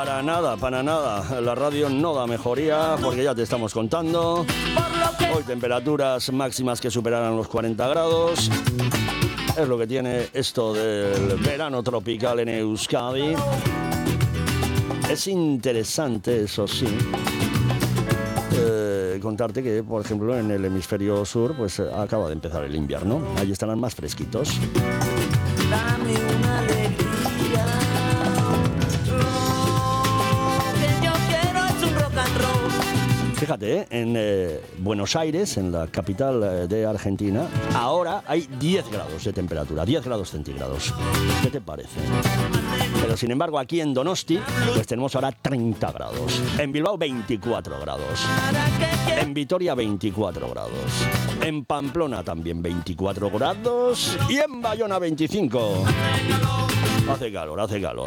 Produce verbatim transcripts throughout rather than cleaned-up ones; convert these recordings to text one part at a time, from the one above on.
Para nada, para nada. La radio no da mejoría porque ya te estamos contando. Hoy temperaturas máximas que superarán los cuarenta grados. Es lo que tiene esto del verano tropical en Euskadi. Es interesante, eso sí, eh, contarte que, por ejemplo, en el hemisferio sur, pues acaba de empezar el invierno. Allí estarán más fresquitos. Dame una alegría. Lo que yo quiero es un rock and roll. Fíjate, ¿eh? en eh, Buenos Aires, en la capital eh, de Argentina, ahora hay diez grados de temperatura, diez grados centígrados. ¿Qué te parece? Pero sin embargo, aquí en Donosti, pues tenemos ahora treinta grados. En Bilbao, veinticuatro grados. En Vitoria, veinticuatro grados. En Pamplona también veinticuatro grados. Y en Bayona, veinticinco. Hace calor, hace calor.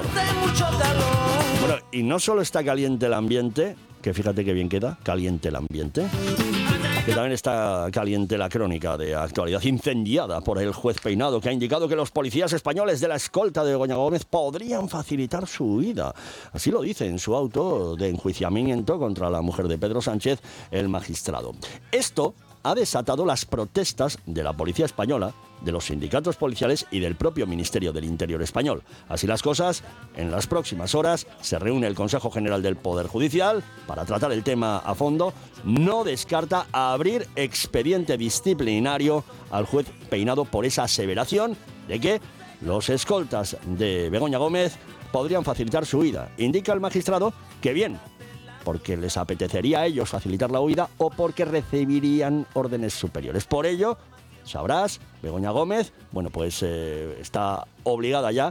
Bueno, y no solo está caliente el ambiente, que fíjate qué bien queda, caliente el ambiente, que también está caliente la crónica de actualidad incendiada por el juez Peinado, que ha indicado que los policías españoles de la escolta de Begoña Gómez podrían facilitar su huida. Así lo dice en su auto de enjuiciamiento contra la mujer de Pedro Sánchez, el magistrado. Esto ha desatado las protestas de la policía española, de los sindicatos policiales y del propio Ministerio del Interior español. Así las cosas, en las próximas horas se reúne el Consejo General del Poder Judicial para tratar el tema a fondo. No descarta abrir expediente disciplinario al juez Peinado por esa aseveración de que los escoltas de Begoña Gómez podrían facilitar su huida. Indica el magistrado que bien, porque les apetecería a ellos facilitar la huida o porque recibirían órdenes superiores. Por ello, sabrás, Begoña Gómez, bueno, pues eh, está obligada ya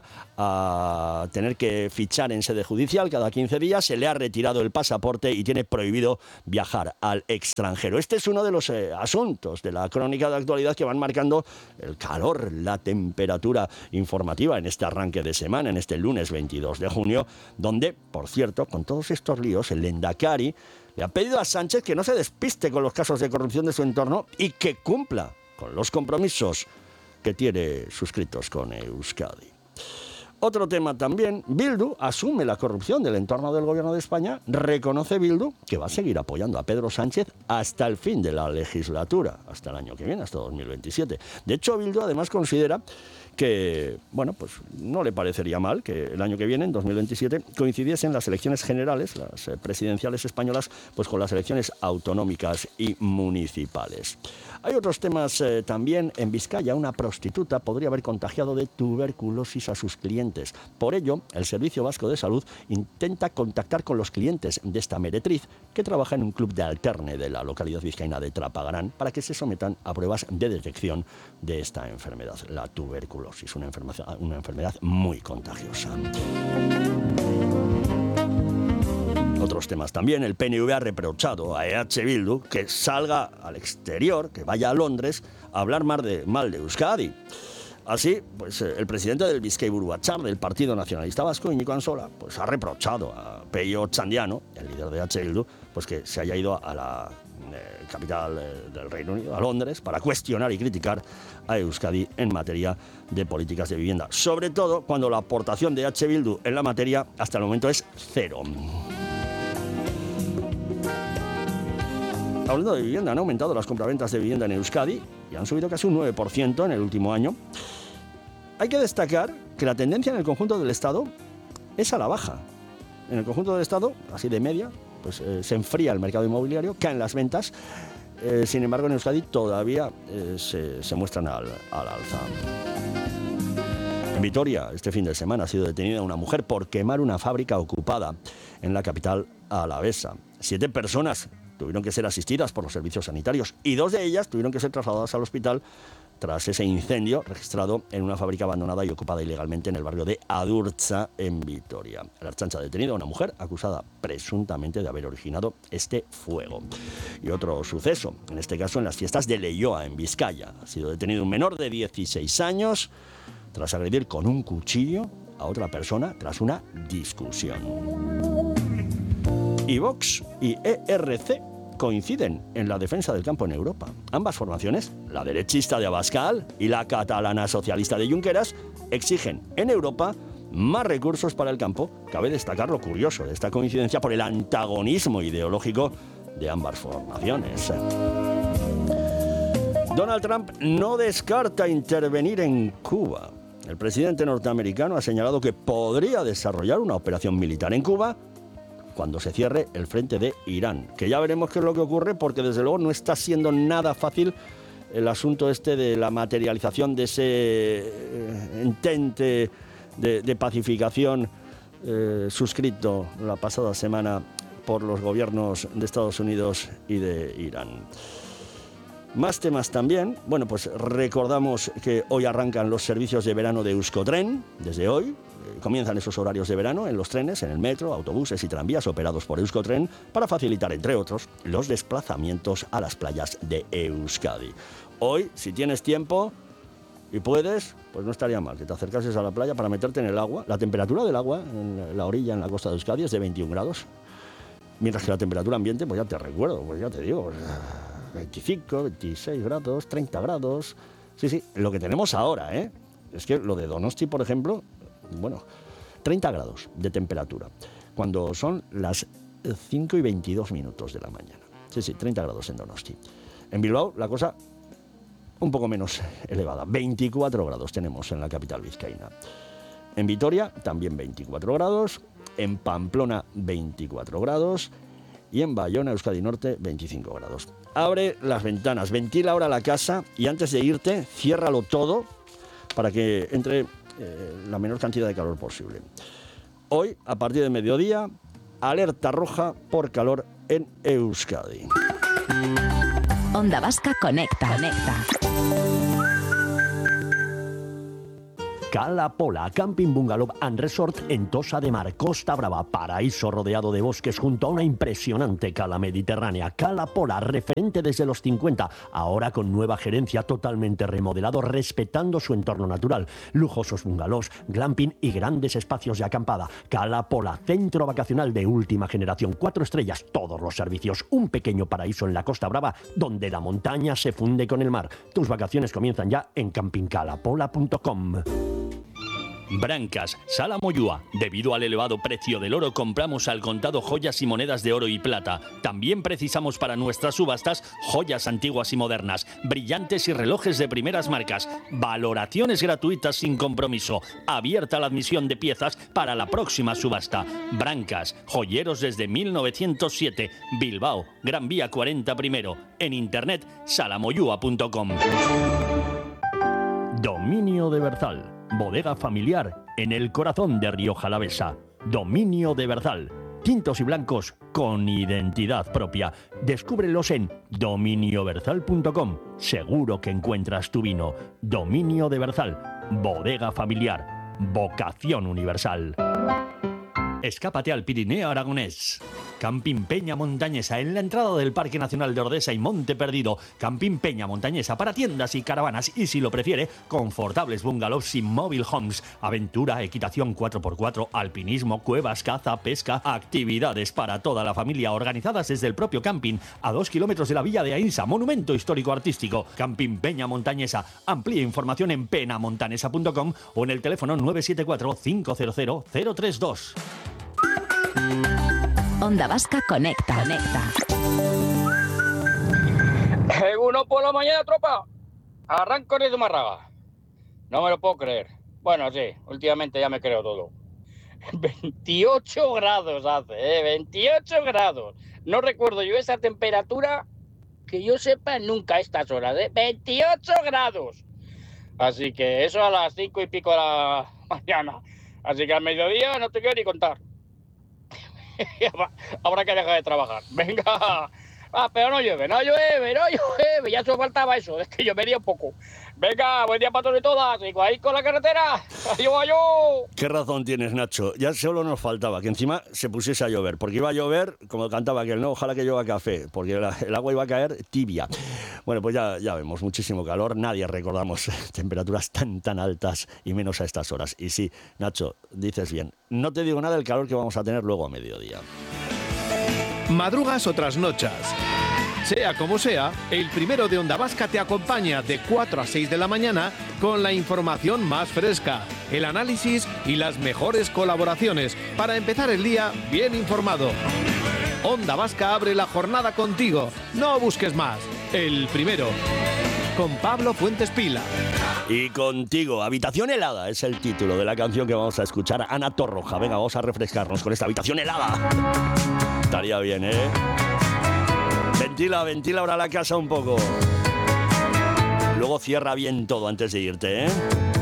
a tener que fichar en sede judicial cada quince días, se le ha retirado el pasaporte y tiene prohibido viajar al extranjero. Este es uno de los eh, asuntos de la crónica de actualidad que van marcando el calor, la temperatura informativa en este arranque de semana, en este lunes veintidós de junio, donde, por cierto, con todos estos líos, el Lehendakari le ha pedido a Sánchez que no se despiste con los casos de corrupción de su entorno y que cumpla con los compromisos que tiene suscritos con Euskadi. Otro tema también, Bildu asume la corrupción del entorno del gobierno de España, reconoce Bildu que va a seguir apoyando a Pedro Sánchez hasta el fin de la legislatura, hasta el año que viene, hasta dos mil veintisiete. De hecho, Bildu además considera que, bueno, pues no le parecería mal que el año que viene, en dos mil veintisiete, coincidiesen las elecciones generales, las presidenciales españolas, pues con las elecciones autonómicas y municipales. Hay otros temas eh, también. En Vizcaya, una prostituta podría haber contagiado de tuberculosis a sus clientes. Por ello, el Servicio Vasco de Salud intenta contactar con los clientes de esta meretriz, que trabaja en un club de alterne de la localidad vizcaína de Trapagarán, para que se sometan a pruebas de detección de esta enfermedad, la tuberculosis, una enfermedad, una enfermedad muy contagiosa. Otros temas también. El P N V ha reprochado a E H Bildu que salga al exterior, que vaya a Londres a hablar mal de, mal de Euskadi. Así, pues el presidente del Bizkaiburu Batzar, del Partido Nacionalista Vasco, Iñigo Ansola, pues ha reprochado a Peio Otxandiano, el líder de E H Bildu, pues que se haya ido a la eh, capital eh, del Reino Unido, a Londres, para cuestionar y criticar a Euskadi en materia de políticas de vivienda. Sobre todo cuando la aportación de E H Bildu en la materia hasta el momento es cero. Hablando de vivienda, han aumentado las compraventas de vivienda en Euskadi y han subido casi un nueve por ciento en el último año. Hay que destacar que la tendencia en el conjunto del Estado es a la baja. En el conjunto del Estado, así de media, pues eh, se enfría el mercado inmobiliario, caen las ventas. Eh, sin embargo, en Euskadi todavía eh, se, se muestran al, al alza. En Vitoria, este fin de semana, ha sido detenida una mujer por quemar una fábrica ocupada en la capital alavesa. Siete personas tuvieron que ser asistidas por los servicios sanitarios y dos de ellas tuvieron que ser trasladadas al hospital tras ese incendio registrado en una fábrica abandonada y ocupada ilegalmente en el barrio de Adurza, en Vitoria. La Ertzaintza ha detenido a una mujer acusada presuntamente de haber originado este fuego. Y otro suceso, en este caso en las fiestas de Leioa, en Vizcaya. Ha sido detenido un menor de dieciséis años tras agredir con un cuchillo a otra persona tras una discusión. Y Vox y E R C coinciden en la defensa del campo en Europa. Ambas formaciones, la derechista de Abascal y la catalana socialista de Junqueras, exigen en Europa más recursos para el campo. Cabe destacar lo curioso de esta coincidencia por el antagonismo ideológico de ambas formaciones. Donald Trump no descarta intervenir en Cuba. El presidente norteamericano ha señalado que podría desarrollar una operación militar en Cuba cuando se cierre el frente de Irán, que ya veremos qué es lo que ocurre, porque desde luego no está siendo nada fácil el asunto este de la materialización de ese eh, entente de, de pacificación eh, suscrito la pasada semana por los gobiernos de Estados Unidos y de Irán. Más temas también. Bueno, pues recordamos que hoy arrancan los servicios de verano de Euskotren. Desde hoy eh, comienzan esos horarios de verano en los trenes, en el metro, autobuses y tranvías operados por Euskotren para facilitar, entre otros, los desplazamientos a las playas de Euskadi. Hoy, si tienes tiempo y puedes, pues no estaría mal que te acercases a la playa para meterte en el agua. La temperatura del agua en la orilla, en la costa de Euskadi, es de veintiún grados. Mientras que la temperatura ambiente, pues ya te recuerdo, pues ya te digo, veinticinco, veintiséis grados, treinta grados. Sí, sí, lo que tenemos ahora, ¿eh? Es que lo de Donosti, por ejemplo, bueno, treinta grados de temperatura, cuando son las cinco y veintidós minutos de la mañana. Sí, sí, treinta grados en Donosti. En Bilbao, la cosa un poco menos elevada, veinticuatro grados tenemos en la capital vizcaína. En Vitoria, también veinticuatro grados. En Pamplona, veinticuatro grados. Y en Bayona, Euskadi Norte, veinticinco grados. Abre las ventanas, ventila ahora la casa y antes de irte, ciérralo todo para que entre eh, la menor cantidad de calor posible. Hoy, a partir de mediodía, alerta roja por calor en Euskadi. Onda Vasca Conecta. Conecta. Cala Pola, Camping Bungalow and Resort en Tossa de Mar, Costa Brava, paraíso rodeado de bosques junto a una impresionante cala mediterránea. Cala Pola, referente desde los cincuenta, ahora con nueva gerencia, totalmente remodelado, respetando su entorno natural. Lujosos bungalows, glamping y grandes espacios de acampada. Cala Pola, centro vacacional de última generación, cuatro estrellas, todos los servicios. Un pequeño paraíso en la Costa Brava, donde la montaña se funde con el mar. Tus vacaciones comienzan ya en camping cala pola punto com. Brancas, Sala Moyúa. Debido al elevado precio del oro, compramos al contado joyas y monedas de oro y plata. También precisamos para nuestras subastas joyas antiguas y modernas, brillantes y relojes de primeras marcas. Valoraciones gratuitas sin compromiso. Abierta la admisión de piezas para la próxima subasta. Brancas, joyeros desde mil novecientos siete. Bilbao, Gran Vía cuarenta primero. En internet, salamoyúa punto com. Dominio de Berzal. Bodega familiar en el corazón de Rioja Alavesa. Dominio de Berzal. Tintos y blancos con identidad propia. Descúbrelos en dominio berzal punto com. Seguro que encuentras tu vino. Dominio de Berzal. Bodega familiar. Vocación universal. Escápate al Pirineo aragonés. Camping Peña Montañesa, en la entrada del Parque Nacional de Ordesa y Monte Perdido. Camping Peña Montañesa para tiendas y caravanas y, si lo prefiere, confortables bungalows y mobile homes. Aventura, equitación cuatro por cuatro, alpinismo, cuevas, caza, pesca, actividades para toda la familia organizadas desde el propio camping, a dos kilómetros de la Villa de Ainsa, monumento histórico artístico. Camping Peña Montañesa. Amplía información en penamontanesa punto com o en el teléfono nueve siete cuatro, cinco cero cero, cero tres dos. Onda Vasca Conecta. Conecta. Uno por la mañana, tropa. Arranco de Zumarraga. No me lo puedo creer. Bueno, sí, últimamente ya me creo todo. veintiocho grados hace, ¿eh? veintiocho grados. No recuerdo yo esa temperatura que yo sepa nunca a estas horas, ¿eh? veintiocho grados. Así que eso a las cinco y pico de la mañana. Así que al mediodía no te quiero ni contar. Habrá que dejar de trabajar. Venga. Ah, pero no llueve, no llueve, no llueve. Ya solo faltaba eso, es que llovería un poco. Venga, buen día para todos y todas. Y ahí con la carretera. ¡Adiós, adiós! Qué razón tienes, Nacho. Ya solo nos faltaba que encima se pusiese a llover. Porque iba a llover, como cantaba aquel, no, ojalá que llueva café. Porque la, el agua iba a caer tibia. Bueno, pues ya, ya vemos, muchísimo calor. Nadie recordamos temperaturas tan, tan altas y menos a estas horas. Y sí, Nacho, dices bien. No te digo nada del calor que vamos a tener luego a mediodía. Madrugas o trasnochas. Sea como sea, el primero de Onda Vasca te acompaña de cuatro a seis de la mañana con la información más fresca, el análisis y las mejores colaboraciones para empezar el día bien informado. Onda Vasca abre la jornada contigo. No busques más. El primero. Con Pablo Fuentes Pila. Y contigo, Habitación helada es el título de la canción que vamos a escuchar. Ana Torroja, venga, vamos a refrescarnos con esta Habitación helada. Estaría bien, ¿eh? Ventila, ventila ahora la casa un poco. Luego cierra bien todo antes de irte, ¿eh?